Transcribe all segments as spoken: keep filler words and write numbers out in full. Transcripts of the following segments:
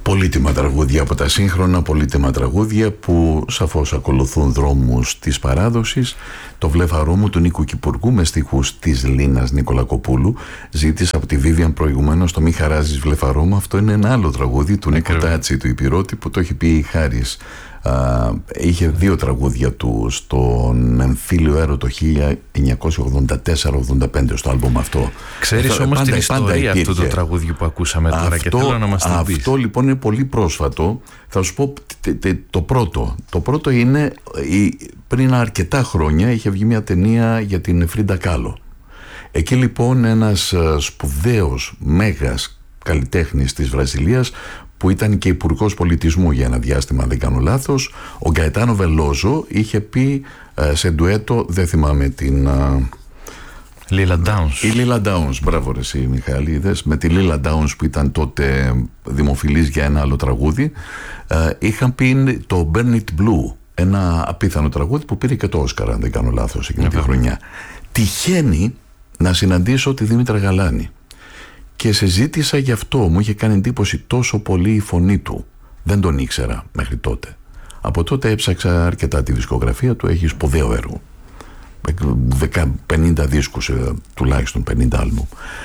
Πολύτιμα τραγούδια από τα σύγχρονα, πολύτιμα τραγούδια που σαφώς ακολουθούν δρόμους της παράδοσης. Το Βλέφαρό μου του Νίκου Κυπουργού με στίχους της Λίνας Νικολακοπούλου. Ζήτησα από τη Βίβιαν προηγουμένως το «Μη χαράζεις Βλέφαρό μου». Αυτό είναι ένα άλλο τραγούδι του Νίκο Τάτσι, του Υπηρώτη, που το έχει πει η Χάρης. Uh, είχε δύο τραγούδια του στον εμφύλιο έρωτο χίλια εννιακόσια ογδόντα τέσσερα ογδόντα πέντε στο άλμπομ αυτό. Ξέρεις όμως την ιστορία αυτού του τραγούδιου που ακούσαμε τώρα αυτό, και θέλω να μας την πεις. Αυτό λοιπόν είναι πολύ πρόσφατο. Θα σου πω το πρώτο. Το πρώτο είναι πριν αρκετά χρόνια είχε βγει μια ταινία για την Φρίντα Κάλο. Εκεί λοιπόν ένας σπουδαίος μέγας καλλιτέχνης της Βραζιλίας, που ήταν και υπουργός πολιτισμού για ένα διάστημα, αν δεν κάνω λάθος, ο Γκαετάνο Βελόζο, είχε πει ε, σε ντουέτο, δεν θυμάμαι την... Ε, Λίλα Ντάουνς. Η Λίλα Ντάουνς, μπράβο ρε εσύ Μιχαήλ, είδες, με τη Λίλα Ντάουνς που ήταν τότε δημοφιλής για ένα άλλο τραγούδι, ε, είχαν πει το Burn It Blue, ένα απίθανο τραγούδι που πήρε και το Όσκαρ, αν δεν κάνω λάθος, εκείνη τη χρονιά. Τυχαίνει να συναντήσω τη Δήμητρα Γαλάνη και σε ζήτησα γι' αυτό. Μου είχε κάνει εντύπωση τόσο πολύ η φωνή του. Δεν τον ήξερα μέχρι τότε. Από τότε έψαξα αρκετά τη δισκογραφία του. Έχει σπουδαίο έργο, πενήντα δίσκους, τουλάχιστον πενήντα άλμπουμ.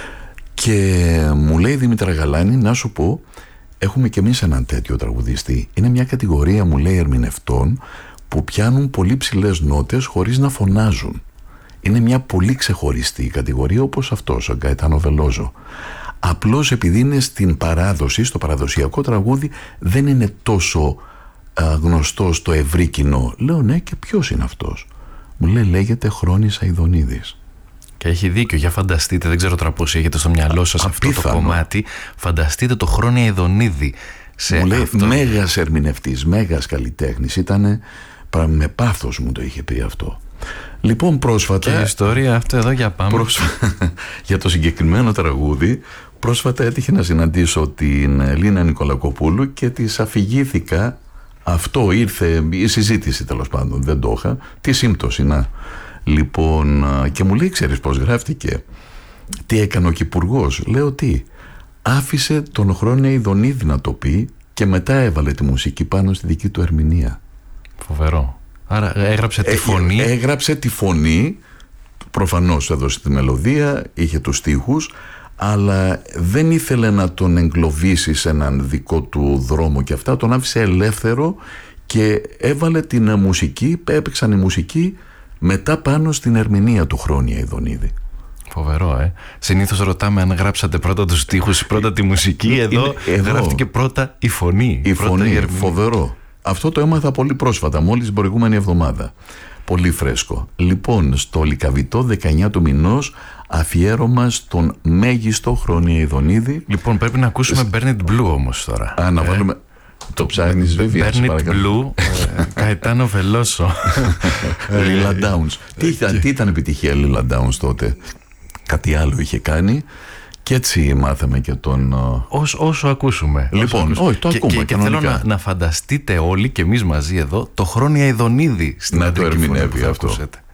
Και μου λέει η Δήμητρα Γαλάνη, να σου πω, έχουμε κι εμείς έναν τέτοιο τραγουδιστή. Είναι μια κατηγορία, μου λέει, ερμηνευτών που πιάνουν πολύ ψηλές νότες χωρίς να φωνάζουν. Είναι μια πολύ ξεχωριστή κατηγορία, όπως αυτός ο Γκαετάνο Βελόζο. Απλώς επειδή είναι στην παράδοση, στο παραδοσιακό τραγούδι, δεν είναι τόσο α, γνωστό στο ευρύ κοινό. Λέω ναι, και ποιος είναι αυτός? Μου λέει λέγεται Χρόνης Αηδονίδης. Και έχει δίκιο, για φανταστείτε, δεν ξέρω τώρα πώς έχετε στο μυαλό σας αυτό το κομμάτι. Φανταστείτε το Χρόνη Αηδονίδη σε μου λέει αυτό. Μέγας ερμηνευτής, μέγας καλλιτέχνης, ήτανε, με πάθος μου το είχε πει αυτό. Λοιπόν, πρόσφατα. Και η ιστορία αυτό εδώ, για πάμε. Πρόσφατα, για το συγκεκριμένο τραγούδι, πρόσφατα έτυχε να συναντήσω την Λίνα Νικολακοπούλου και της αφηγήθηκα. Αυτό ήρθε, η συζήτηση τέλος πάντων, δεν το είχα. Τι σύμπτωση να. Λοιπόν, και μου λέει, ξέρεις πώς γράφτηκε? Τι έκανε ο Κυπουργός? Λέω τι? Άφησε τον Χρόνια Ιδονίδη να το πει και μετά έβαλε τη μουσική πάνω στη δική του ερμηνεία. Φοβερό. Άρα έγραψε τη φωνή. Έ, έγραψε τη φωνή, προφανώς έδωσε τη μελωδία, είχε τους στίχους, αλλά δεν ήθελε να τον εγκλωβίσει σε έναν δικό του δρόμο και αυτά, τον άφησε ελεύθερο και έβαλε την μουσική, έπαιξαν η μουσική μετά πάνω στην ερμηνεία του Χρόνια Ιδονίδη. Φοβερό, ε. Συνήθως ρωτάμε αν γράψατε πρώτα τους στίχους ή πρώτα τη μουσική. Εδώ, εδώ γράφτηκε πρώτα η φωνή. Η φωνή, η φοβερό. Αυτό το έμαθα πολύ πρόσφατα, μόλις την προηγούμενη εβδομάδα. Πολύ φρέσκο. Λοιπόν, στο Λυκαβητό δεκαεννιά του μηνός, αφιέρωμα στον μέγιστο Χρόνια Ιδονίδη. Λοιπόν, πρέπει να ακούσουμε Burn It Blue όμως τώρα. Α, να βάλουμε. Ε, το ψάχνεις βέβαια. Burn It Blue, Γκαετάνο Βελόζο. Λίλα Ντάουνς. Τι ήταν επιτυχία Λίλα Ντάουνς τότε? Κάτι άλλο είχε κάνει. Και έτσι μάθαμε και τον... Όσο, όσο ακούσουμε. Λοιπόν, όσο όχι, το και, ακούμε. Και, και θέλω να, να φανταστείτε όλοι και εμείς μαζί εδώ το Χρόνια Ιδονίδη στην να το ερμηνεύει αυτό. Ακούσετε.